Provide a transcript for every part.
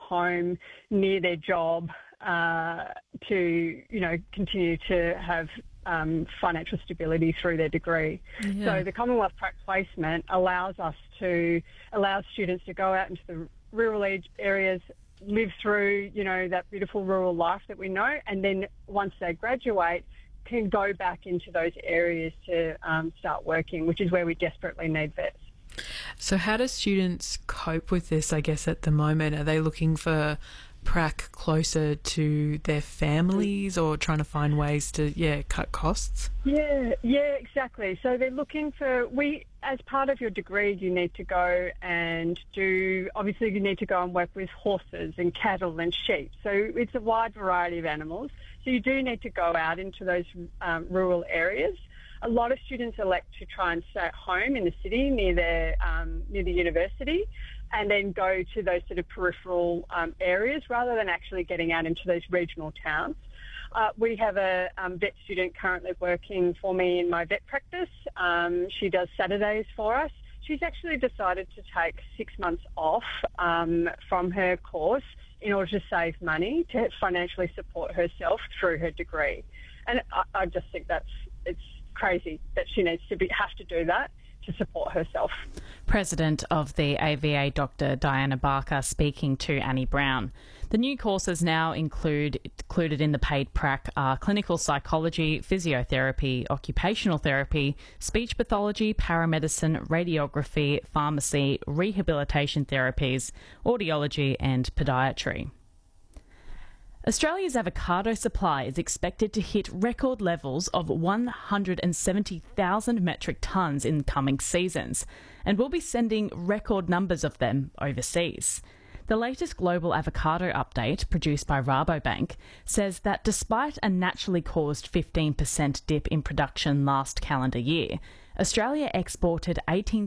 home near their job to, continue to have financial stability through their degree. Yeah. So the Commonwealth Prac placement allows students to go out into the rural areas, live through, that beautiful rural life that we know, and then once they graduate, can go back into those areas to start working, which is where we desperately need vets. So how do students cope with this, I guess, at the moment? Are they looking for prac closer to their families or trying to find ways to, cut costs? Yeah, exactly. So they're looking for, as part of your degree, you need to go and obviously you need to go and work with horses and cattle and sheep. So it's a wide variety of animals. So you do need to go out into those rural areas. A lot of students elect to try and stay at home in the city near the university, and then go to those sort of peripheral areas rather than actually getting out into those regional towns. We have a vet student currently working for me in my vet practice. She does Saturdays for us. She's actually decided to take 6 months off from her course in order to save money to financially support herself through her degree. And I just think it's crazy that she needs to have to do that to support herself. President of the AVA, Dr. Diana Barker, speaking to Annie Brown. The new courses now included in the paid prac are clinical psychology, physiotherapy, occupational therapy, speech pathology, paramedicine, radiography, pharmacy, rehabilitation therapies, audiology and podiatry. Australia's avocado supply is expected to hit record levels of 170,000 metric tonnes in coming seasons, and we'll be sending record numbers of them overseas. The latest global avocado update, produced by Rabobank, says that despite a naturally caused 15% dip in production last calendar year, Australia exported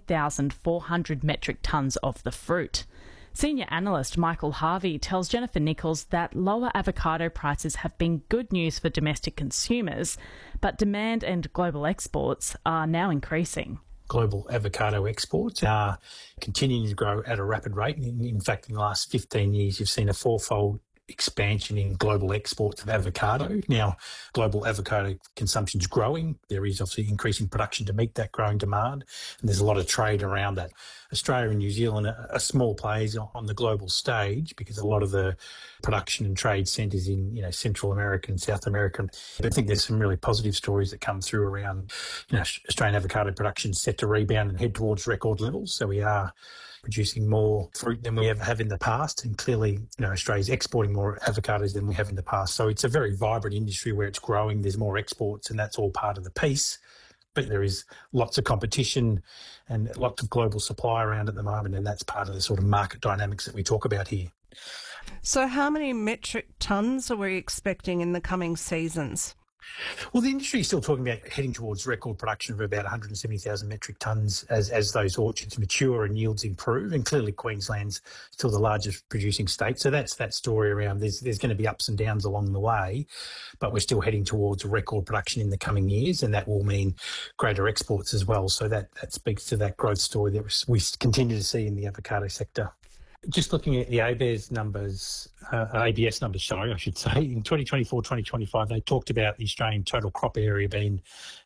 18,400 metric tonnes of the fruit. Senior analyst Michael Harvey tells Jennifer Nichols that lower avocado prices have been good news for domestic consumers, but demand and global exports are now increasing. Global avocado exports are continuing to grow at a rapid rate. In fact, in the last 15 years, you've seen a fourfold expansion in global exports of avocado. Now, global avocado consumption is growing. There is obviously increasing production to meet that growing demand, and there's a lot of trade around that. Australia and New Zealand are small players on the global stage because a lot of the production and trade centres in Central America and South America. But I think there's some really positive stories that come through around Australian avocado production set to rebound and head towards record levels. So we are producing more fruit than we ever have in the past, and clearly Australia's exporting more avocados than we have in the past. So it's a very vibrant industry where it's growing. There's more exports, and that's all part of the piece. But there is lots of competition and lots of global supply around at the moment, and that's part of the sort of market dynamics that we talk about here. So how many metric tonnes are we expecting in the coming seasons? Well, the industry is still talking about heading towards record production of about 170,000 metric tonnes as those orchards mature and yields improve. And clearly Queensland's still the largest producing state. So that's that story around there's going to be ups and downs along the way, but we're still heading towards record production in the coming years, and that will mean greater exports as well. So that speaks to that growth story that we continue to see in the avocado sector. Just looking at the ABS numbers, I should say, in 2024-2025, they talked about the Australian total crop area being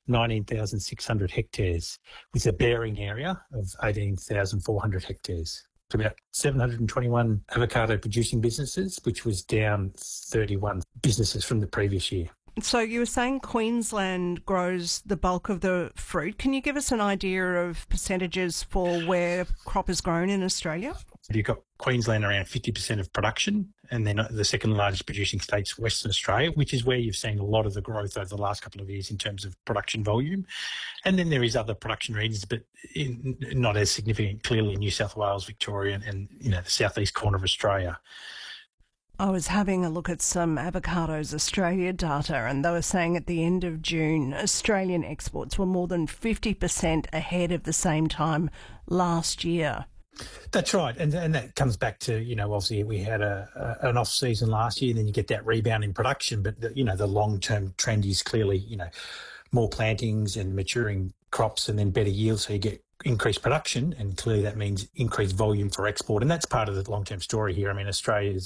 19,600 hectares, with a bearing area of 18,400 hectares. It's about 721 avocado producing businesses, which was down 31 businesses from the previous year. So you were saying Queensland grows the bulk of the fruit. Can you give us an idea of percentages for where crop is grown in Australia? You've got Queensland around 50% of production, and then the second largest producing state's Western Australia, which is where you've seen a lot of the growth over the last couple of years in terms of production volume. And then there is other production regions, but not as significant, clearly New South Wales, Victoria, and the southeast corner of Australia. I was having a look at some Avocados Australia data, and they were saying at the end of June, Australian exports were more than 50% ahead of the same time last year. That's right, and that comes back to obviously we had an off season last year, and then you get that rebound in production. But the long term trend is clearly more plantings and maturing crops, and then better yields, so you get increased production, and clearly that means increased volume for export, and that's part of the long term story here. I mean, Australia's